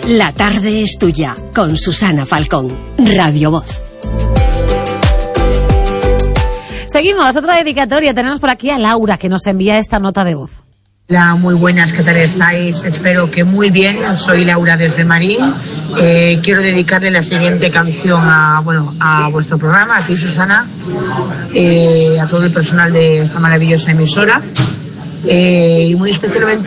La tarde es tuya, con Susana Falcón, Radio Voz. Seguimos, otra dedicatoria. Tenemos por aquí a Laura, que nos envía esta nota de voz. Hola, muy buenas, ¿qué tal estáis? Espero que muy bien. Soy Laura desde Marín. Quiero dedicarle la siguiente canción a vuestro programa, a ti, Susana, a todo el personal de esta maravillosa emisora, y muy especialmente